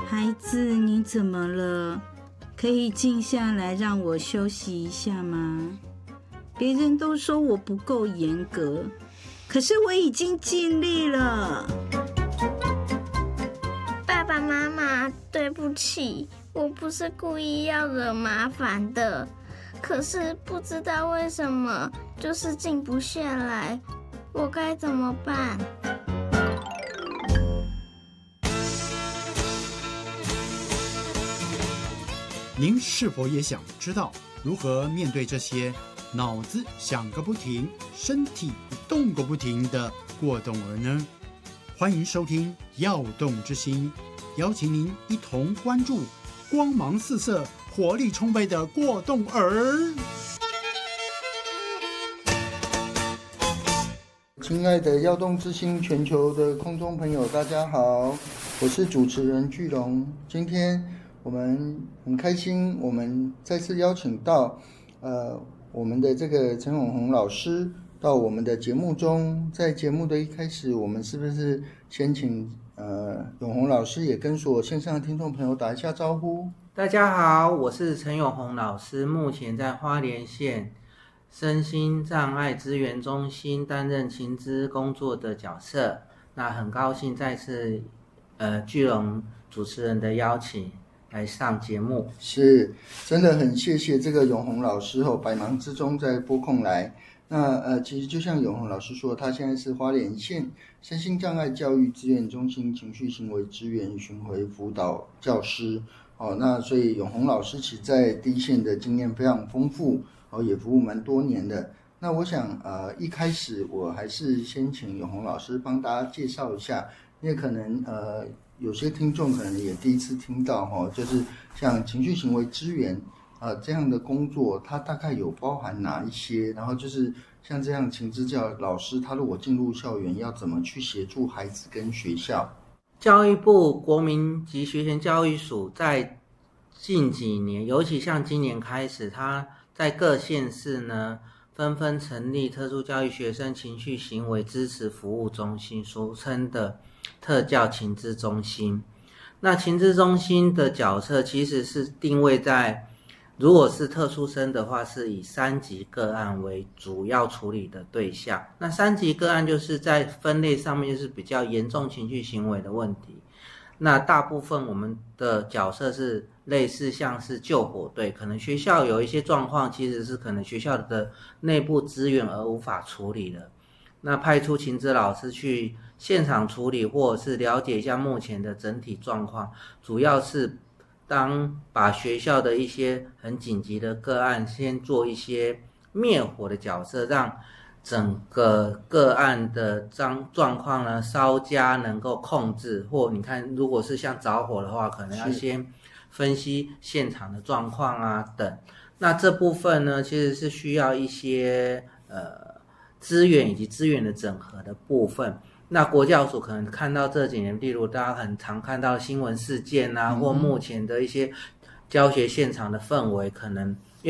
孩子，你怎么了？可以静下来让我休息一下吗？别人都说我不够严格，可是我已经尽力了。 爸爸妈妈，对不起，我不是故意要惹麻烦的，可是不知道为什么就是静不下来，我该怎么办？ 您是否也想知道如何面对这些脑子想个不停、身体动个不停的过动儿呢？欢迎收听《耀动之心》，邀请您一同关注光芒四射、活力充沛的过动儿。 亲爱的耀动之星全球的空中朋友，大家好，我是主持人巨龙。今天我们很开心，我们再次邀请到我们的这个陈永红老师到我们的节目中。在节目的一开始，我们是不是先请永红老师也跟所有线上的听众朋友打一下招呼？ 大家好，我是陈永红老师，目前在花莲县身心障碍资源中心担任情资工作的角色。那很高兴再次巨龙主持人的邀请来上节目。 是，真的很谢谢这个永红老师百忙之中在拨空来。那其实就像永红老师说，他现在是花莲县身心障碍教育资源中心情绪行为支援巡回辅导教师。那所以永红老师其实在第一线的经验非常丰富，也服务蛮多年的。那我想一开始我还是先请永红老师帮大家介绍一下，因为可能有些听众可能也第一次听到就是像情绪行为支援这样的工作，它大概有包含哪一些？然后就是像这样情资教老师，他如果进入校园要怎么去协助孩子跟学校？ 教育部国民及学前教育署在近几年，尤其像今年开始，它在各县市呢纷纷成立特殊教育学生情绪行为支持服务中心，俗称的特教情资中心。那情资中心的角色其实是定位在，如果是特殊生的话，是以3级个案为主要处理的对象。那3级个案就是在分类上面就是比较严重情绪行为的问题。那大部分我们的角色是类似像是救火队，可能学校有一些状况，其实是可能学校的内部资源而无法处理的。那派出情资老师去现场处理，或者是了解一下目前的整体状况，主要是当把学校的一些很紧急的个案先做一些灭火的角色，让整个个案的状况呢稍加能够控制。或你看如果是像着火的话，可能要先分析现场的状况啊等。那这部分呢其实是需要一些资源以及资源的整合的部分。那国教署可能看到这几年，例如大家很常看到新闻事件啊，或目前的一些教学现场的氛围，可能